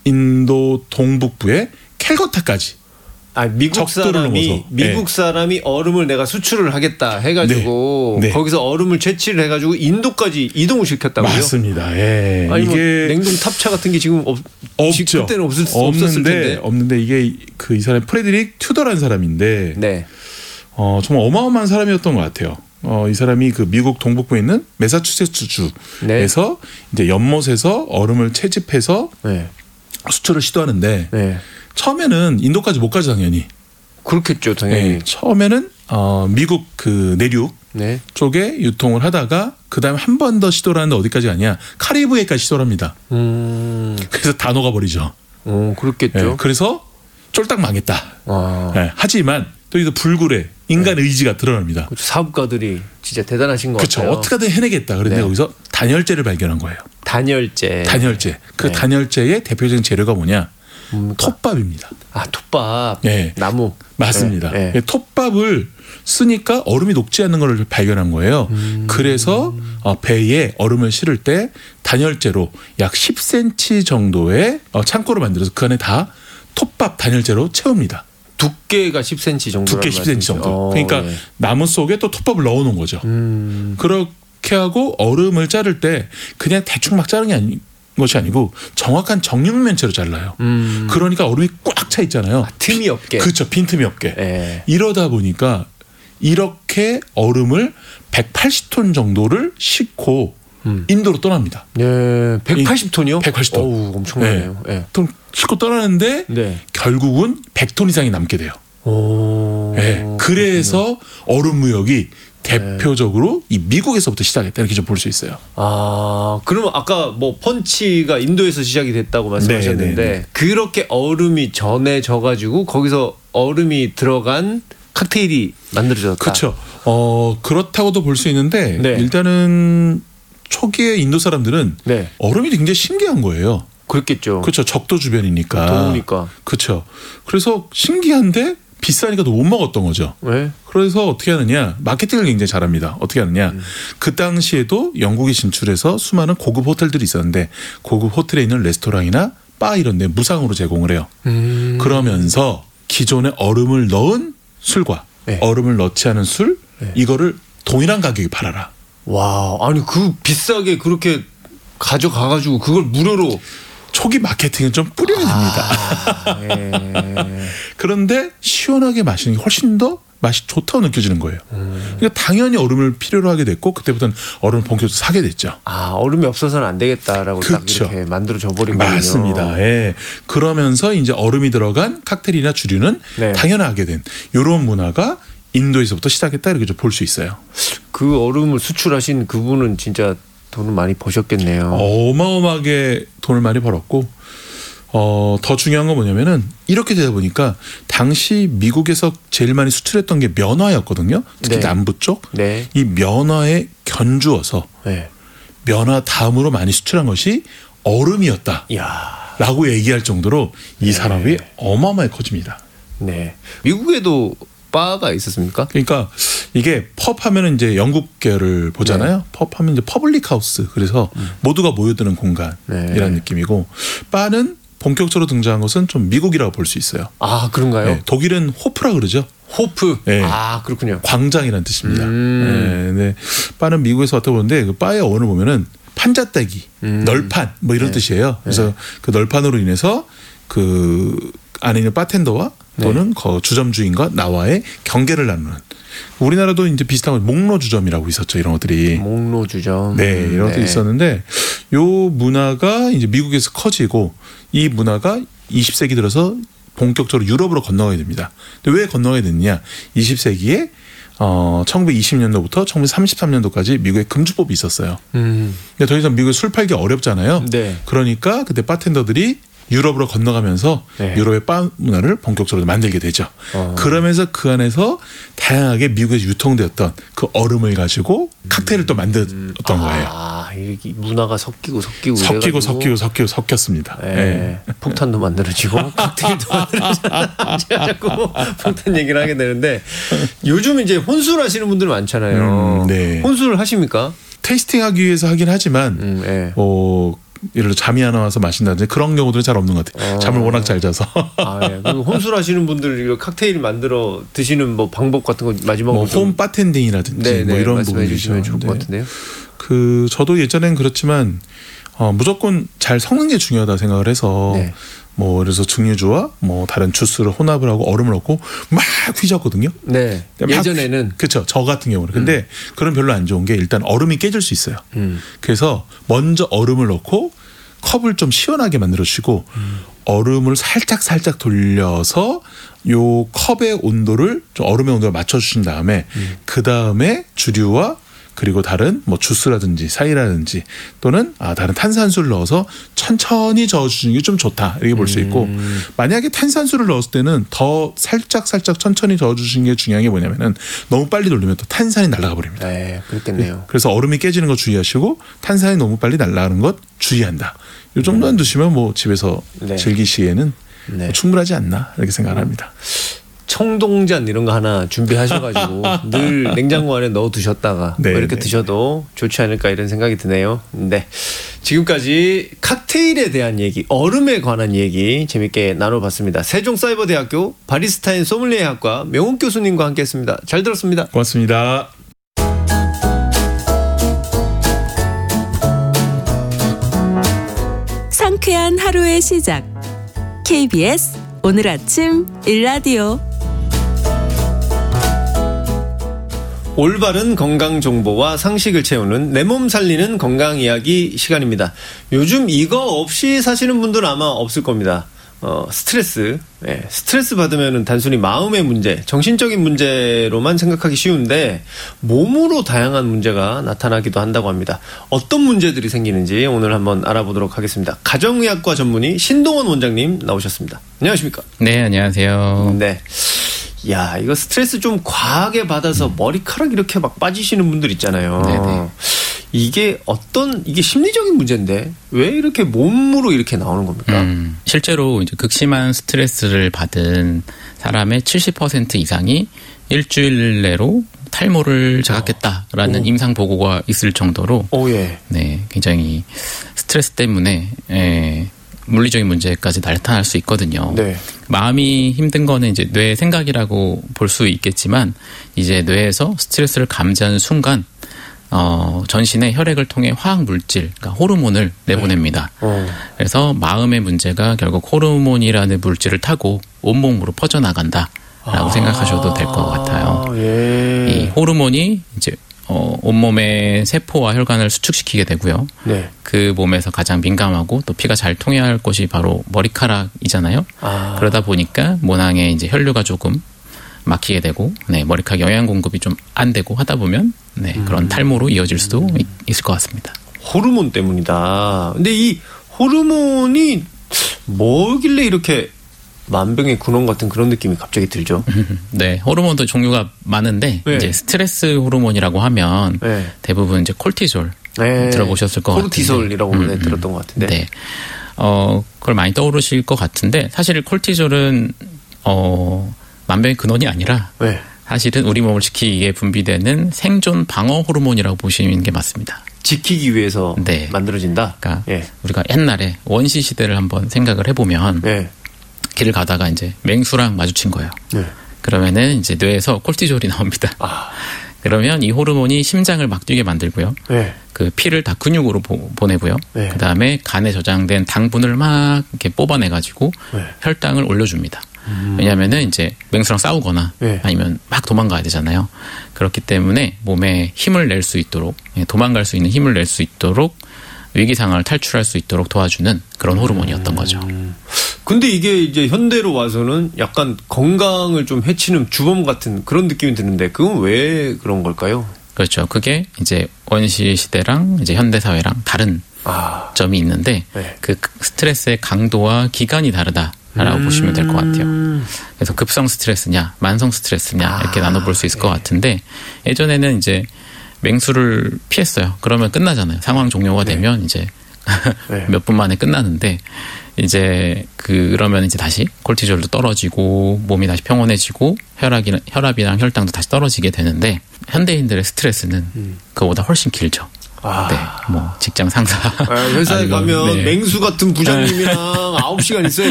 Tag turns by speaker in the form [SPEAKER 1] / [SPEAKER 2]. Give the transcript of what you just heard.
[SPEAKER 1] 인도 동북부의 캘커타까지.
[SPEAKER 2] 미국 사람이 얼음을 내가 수출을 하겠다 해가지고 거기서 얼음을 채취를 해가지고 인도까지 이동을 시켰다고요?
[SPEAKER 1] 맞습니다. 예.
[SPEAKER 2] 아니
[SPEAKER 1] 이게
[SPEAKER 2] 뭐 냉동 탑차 같은 게 지금
[SPEAKER 1] 없죠.
[SPEAKER 2] 그때는 없었을 텐데.
[SPEAKER 1] 없는데 이게 이 사람 프레드릭 튜더라는 사람인데
[SPEAKER 2] 네.
[SPEAKER 1] 정말 어마어마한 사람이었던 것 같아요. 이 사람이 그 미국 동북부에 있는 매사추세츠 주에서 이제 연못에서 얼음을 채집해서 수출을 시도하는데. 처음에는 인도까지 못 가죠, 당연히.
[SPEAKER 2] 그렇겠죠, 당연히.
[SPEAKER 1] 처음에는 미국 그 내륙 쪽에 유통을 하다가 그 다음에 한 번 더 시도를 하는데 어디까지 가냐? 카리브해까지 시도를 합니다. 그래서 다 녹아버리죠.
[SPEAKER 2] 그렇겠죠.
[SPEAKER 1] 그래서 쫄딱 망했다. 하지만 또 이거 불굴의 인간 의지가 드러납니다.
[SPEAKER 2] 그렇죠. 사업가들이 진짜 대단하신 것 같아요.
[SPEAKER 1] 그렇죠. 어떻게든 해내겠다. 그런데 여기서 단열재를 발견한 거예요.
[SPEAKER 2] 단열재.
[SPEAKER 1] 그 단열재의 대표적인 재료가 뭐냐? 톱밥입니다.
[SPEAKER 2] 톱밥. 나무.
[SPEAKER 1] 맞습니다. 톱밥을 쓰니까 얼음이 녹지 않는 걸 발견한 거예요. 그래서 배에 얼음을 실을 때 단열재로 약 10cm 정도의 창고를 만들어서 그 안에 다 톱밥 단열재로 채웁니다.
[SPEAKER 2] 두께가 10cm 정도.
[SPEAKER 1] 두께 10cm 정도. 그러니까 나무 속에 또 톱밥을 넣어놓은 거죠. 그렇게 하고 얼음을 자를 때 그냥 대충 막 자르는 것이 아니고 정확한 정육면체로 잘라요. 그러니까 얼음이 꽉 차 있잖아요.
[SPEAKER 2] 틈이 없게.
[SPEAKER 1] 그렇죠. 빈틈이 없게. 이러다 보니까 이렇게 얼음을 180톤 정도를 싣고 인도로 떠납니다.
[SPEAKER 2] 180톤이요?
[SPEAKER 1] 180톤.
[SPEAKER 2] 어우, 엄청나네요.
[SPEAKER 1] 또 싣고 떠나는데 결국은 100톤 이상이 남게 돼요. 그래서 얼음 무역이 대표적으로 이 미국에서부터 시작했다 이렇게 좀 볼 수 있어요.
[SPEAKER 2] 그러면 아까 뭐 펀치가 인도에서 시작이 됐다고 말씀하셨는데 그렇게 얼음이 전해져 가지고 거기서 얼음이 들어간 칵테일이 만들어졌다.
[SPEAKER 1] 그렇죠. 그렇다고도 볼 수 있는데 일단은 초기에 인도 사람들은 얼음이 굉장히 신기한 거예요.
[SPEAKER 2] 그렇겠죠.
[SPEAKER 1] 그렇죠. 적도 주변이니까.
[SPEAKER 2] 더우니까.
[SPEAKER 1] 그렇죠. 그래서 신기한데 비싸니까 또 못 먹었던 거죠. 그래서 어떻게 하느냐. 마케팅을 굉장히 잘합니다. 어떻게 하느냐. 그 당시에도 영국에 진출해서 수많은 고급 호텔들이 있었는데 고급 호텔에 있는 레스토랑이나 바 이런 데 무상으로 제공을 해요. 그러면서 기존에 얼음을 넣은 술과 얼음을 넣지 않은 술 이거를 동일한 가격에 팔아라.
[SPEAKER 2] 와, 아니 그 비싸게 그렇게 가져가가지고 그걸 무료로.
[SPEAKER 1] 초기 마케팅은 좀 뿌려야 됩니다. 그런데 시원하게 마시는 게 훨씬 더 맛이 좋다고 느껴지는 거예요. 그러니까 당연히 얼음을 필요로 하게 됐고 그때부터는 얼음을 본격적으로 사게 됐죠.
[SPEAKER 2] 얼음이 없어서는 안 되겠다라고
[SPEAKER 1] 그렇죠.
[SPEAKER 2] 딱 이렇게 만들어져 버린 거군요.
[SPEAKER 1] 맞습니다. 그러면서 이제 얼음이 들어간 칵테일이나 주류는 당연하게 된 이런 문화가 인도에서부터 시작했다 이렇게 좀 볼 수 있어요.
[SPEAKER 2] 그 얼음을 수출하신 그분은 진짜 돈을 많이 버셨겠네요.
[SPEAKER 1] 어마어마하게 돈을 많이 벌었고 더 중요한 건 뭐냐면은 이렇게 되다 보니까 당시 미국에서 제일 많이 수출했던 게 면화였거든요. 특히 남부 쪽. 이 면화에 견주어서 면화 다음으로 많이 수출한 것이 얼음이었다라고 얘기할 정도로 이 산업이 어마어마하게 커집니다.
[SPEAKER 2] 미국에도 바가 있었습니까?
[SPEAKER 1] 그러니까 이게 펍하면은 이제 영국 계열을 보잖아요. 펍하면 이제 퍼블릭 하우스. 그래서 모두가 모여드는 공간이라는 느낌이고 바는 본격적으로 등장한 것은 좀 미국이라고 볼 수 있어요.
[SPEAKER 2] 그런가요?
[SPEAKER 1] 독일은 호프라 그러죠.
[SPEAKER 2] 호프. 그렇군요.
[SPEAKER 1] 광장이라는 뜻입니다. 네. 바는 미국에서 왔다 보는데 그 바의 어원을 보면은 판잣대기, 널판 뭐 이런 뜻이에요. 그래서 그 널판으로 인해서 그 안에 있는 바텐더와 또는 그 주점 주인과 나와의 경계를 나누는. 우리나라도 이제 비슷한 거 목로주점이라고 있었죠. 이런 것들이.
[SPEAKER 2] 목로주점.
[SPEAKER 1] 이런 것들이 있었는데 요 문화가 이제 미국에서 커지고 이 문화가 20세기 들어서 본격적으로 유럽으로 건너가게 됩니다. 근데 왜 건너가게 됐느냐? 20세기에 1920년도부터 1933년도까지 미국에 금주법이 있었어요. 근데 더 이상 미국에 술 팔기 어렵잖아요. 그러니까 그때 바텐더들이 유럽으로 건너가면서 유럽의 바 문화를 본격적으로 만들게 되죠. 그러면서 그 안에서 다양하게 미국에서 유통되었던 그 얼음을 가지고 칵테일을 또 만들었던 거예요.
[SPEAKER 2] 이렇게 문화가 섞이고
[SPEAKER 1] 섞였습니다.
[SPEAKER 2] 폭탄도 만들어지고 칵테일도 만들어지고 자꾸 폭탄 얘기를 하게 되는데 요즘 이제 혼술 하시는 분들 많잖아요. 혼술을 하십니까?
[SPEAKER 1] 테이스팅하기 위해서 하긴 하지만 예를 들어 잠이 안 와서 마신다든지 그런 경우들은 잘 없는 것 같아요. 잠을 워낙 잘 자서.
[SPEAKER 2] 예. 그리고 혼술하시는 분들 이거 칵테일 만들어 드시는 뭐 방법 같은 거 마지막으로
[SPEAKER 1] 홈 바텐딩이라든지 뭐 이런
[SPEAKER 2] 말씀해
[SPEAKER 1] 부분이
[SPEAKER 2] 주시면 좋을 것 같은데요.
[SPEAKER 1] 저도 예전엔 그렇지만 무조건 잘 섞는 게 중요하다 생각을 해서
[SPEAKER 2] 네.
[SPEAKER 1] 뭐 그래서 증류주와 뭐 다른 주스를 혼합을 하고 얼음을 넣고 막 휘졌거든요.
[SPEAKER 2] 네. 예전에는
[SPEAKER 1] 그렇죠. 저 같은 경우는. 근데 그런 별로 안 좋은 게 일단 얼음이 깨질 수 있어요. 그래서 먼저 얼음을 넣고 컵을 좀 시원하게 만들어 주시고 얼음을 살짝 돌려서 요 컵의 온도를 좀 얼음의 온도를 맞춰 주신 다음에 그 다음에 주류와 그리고 다른 뭐 주스라든지 사이라든지 또는 다른 탄산수를 넣어서 천천히 저어주는 게 좀 좋다 이렇게 볼 수 있고 만약에 탄산수를 넣었을 때는 더 살짝 천천히 저어주시는 게 중요한 게 뭐냐면은 너무 빨리 돌리면 또 탄산이 날아가 버립니다.
[SPEAKER 2] 네, 그렇겠네요.
[SPEAKER 1] 그래서 얼음이 깨지는 거 주의하시고 탄산이 너무 빨리 날아가는 것 주의한다. 이 정도는 드시면 뭐 집에서
[SPEAKER 2] 네.
[SPEAKER 1] 즐기시기에는
[SPEAKER 2] 네.
[SPEAKER 1] 충분하지 않나 이렇게 생각합니다.
[SPEAKER 2] 청동잔 이런 거 하나 준비하셔가지고 늘 냉장고 안에 넣어 두셨다가
[SPEAKER 1] 네,
[SPEAKER 2] 뭐 이렇게
[SPEAKER 1] 네.
[SPEAKER 2] 드셔도 좋지 않을까 이런 생각이 드네요. 네, 지금까지 칵테일에 대한 얘기, 얼음에 관한 얘기 재밌게 나눠봤습니다. 세종사이버대학교 바리스타 앤 소믈리에 학과 명욱 교수님과 함께했습니다. 잘 들었습니다.
[SPEAKER 1] 고맙습니다.
[SPEAKER 3] 상쾌한 하루의 시작. KBS 오늘 아침 일라디오.
[SPEAKER 2] 올바른 건강 정보와 상식을 채우는 내 몸 살리는 건강 이야기 시간입니다. 요즘 이거 없이 사시는 분들은 아마 없을 겁니다. 스트레스. 스트레스 받으면 단순히 마음의 문제, 정신적인 문제로만 생각하기 쉬운데 몸으로 다양한 문제가 나타나기도 한다고 합니다. 어떤 문제들이 생기는지 오늘 한번 알아보도록 하겠습니다. 가정의학과 전문의 신동원 원장님 나오셨습니다. 안녕하십니까?
[SPEAKER 4] 네, 안녕하세요.
[SPEAKER 2] 네. 야, 이거 스트레스 좀 과하게 받아서 머리카락 이렇게 막 빠지시는 분들 있잖아요.
[SPEAKER 4] 네네.
[SPEAKER 2] 이게 심리적인 문제인데 왜 이렇게 몸으로 이렇게 나오는 겁니까?
[SPEAKER 4] 실제로 이제 극심한 스트레스를 받은 사람의 70% 이상이 일주일 내로 탈모를 자각했다라는 임상 보고가 있을 정도로
[SPEAKER 2] 예.
[SPEAKER 4] 네, 굉장히 스트레스 때문에 물리적인 문제까지 나타날 수 있거든요.
[SPEAKER 2] 네.
[SPEAKER 4] 마음이 힘든 거는 이제 뇌 생각이라고 볼 수 있겠지만 이제 뇌에서 스트레스를 감지하는 순간 전신의 혈액을 통해 화학 물질, 그러니까 호르몬을 내보냅니다. 그래서 마음의 문제가 결국 호르몬이라는 물질을 타고 온몸으로 퍼져나간다라고 생각하셔도 될 것 같아요.
[SPEAKER 2] 예.
[SPEAKER 4] 이 호르몬이 이제 온몸의 세포와 혈관을 수축시키게 되고요.
[SPEAKER 2] 네.
[SPEAKER 4] 그 몸에서 가장 민감하고 또 피가 잘 통해야 할 곳이 바로 머리카락이잖아요. 그러다 보니까 모낭에 이제 혈류가 조금 막히게 되고, 네, 머리카락 영양 공급이 좀 안 되고 하다 보면, 네, 그런 탈모로 이어질 수도 있을 것 같습니다.
[SPEAKER 2] 호르몬 때문이다. 근데 이 호르몬이 뭐길래 이렇게 만병의 근원 같은 그런 느낌이 갑자기 들죠?
[SPEAKER 4] 네, 호르몬도 종류가 많은데,
[SPEAKER 2] 네.
[SPEAKER 4] 이제 스트레스 호르몬이라고 하면
[SPEAKER 2] 네.
[SPEAKER 4] 대부분 이제 콜티졸
[SPEAKER 2] 네.
[SPEAKER 4] 들어보셨을 것 같은데.
[SPEAKER 2] 코르티솔이라고 들었던 것 같은데.
[SPEAKER 4] 네. 그걸 많이 떠오르실 것 같은데, 사실 콜티졸은, 만병의 근원이 아니라,
[SPEAKER 2] 네.
[SPEAKER 4] 사실은 우리 몸을 지키기 위해 분비되는 생존 방어 호르몬이라고 보시는 게 맞습니다.
[SPEAKER 2] 지키기 위해서
[SPEAKER 4] 네.
[SPEAKER 2] 만들어진다?
[SPEAKER 4] 그러니까
[SPEAKER 2] 예.
[SPEAKER 4] 우리가 옛날에 원시 시대를 한번 생각을 해보면
[SPEAKER 2] 네.
[SPEAKER 4] 길을 가다가 이제 맹수랑 마주친 거예요.
[SPEAKER 2] 네.
[SPEAKER 4] 그러면은 이제 뇌에서 콜티졸이 나옵니다. 그러면 이 호르몬이 심장을 막 뛰게 만들고요.
[SPEAKER 2] 네.
[SPEAKER 4] 그 피를 다 근육으로 보내고요.
[SPEAKER 2] 네.
[SPEAKER 4] 그 다음에 간에 저장된 당분을 막 이렇게 뽑아내가지고
[SPEAKER 2] 네.
[SPEAKER 4] 혈당을 올려줍니다. 왜냐하면은 이제 맹수랑 싸우거나
[SPEAKER 2] 네.
[SPEAKER 4] 아니면 막 도망가야 되잖아요. 그렇기 때문에 몸에 힘을 낼 수 있도록, 도망갈 수 있는 힘을 낼 수 있도록 위기 상황을 탈출할 수 있도록 도와주는 그런 호르몬이었던 거죠.
[SPEAKER 2] 근데 이게 이제 현대로 와서는 약간 건강을 좀 해치는 주범 같은 그런 느낌이 드는데 그건 왜 그런 걸까요?
[SPEAKER 4] 그렇죠. 그게 이제 원시 시대랑 이제 현대 사회랑 다른 점이 있는데
[SPEAKER 2] 네.
[SPEAKER 4] 그 스트레스의 강도와 기간이 다르다라고 보시면 될 것 같아요. 그래서 급성 스트레스냐, 만성 스트레스냐 이렇게 나눠볼 수 있을 것 같은데 예전에는 이제 맹수를 피했어요. 그러면 끝나잖아요. 상황 종료가 되면 이제
[SPEAKER 2] 네.
[SPEAKER 4] 몇 분 만에 끝나는데 이제 그러면 이제 다시 콜티졸도 떨어지고 몸이 다시 평온해지고 혈압이랑 혈당도 다시 떨어지게 되는데 현대인들의 스트레스는 그거보다 훨씬 길죠. 네, 뭐 직장 상사.
[SPEAKER 2] 회사에
[SPEAKER 4] 아니면,
[SPEAKER 2] 가면
[SPEAKER 4] 네.
[SPEAKER 2] 맹수 같은 부장님이랑 9시간 있어야